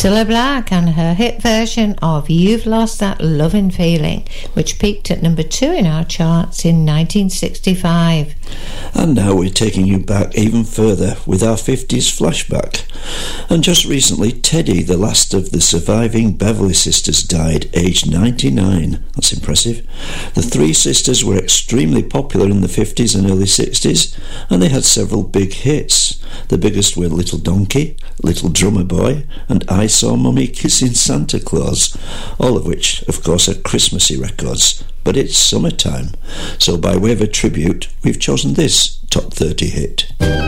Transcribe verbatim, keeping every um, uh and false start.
Cilla Black and her hit version of You've Lost That Lovin' Feeling, which peaked at number two in our charts in nineteen sixty-five. And now we're taking you back even further with our fifties flashback. And just recently, Teddy, the last of the surviving Beverly sisters, died aged ninety-nine. That's impressive. The three sisters were extremely popular in the fifties and early sixties, and they had several big hits. The biggest were Little Donkey, Little Drummer Boy, and I Saw Mummy Kissing Santa Claus, all of which, of course, are Christmassy records. But it's summertime, so by way of a tribute, we've chosen this top thirty hit.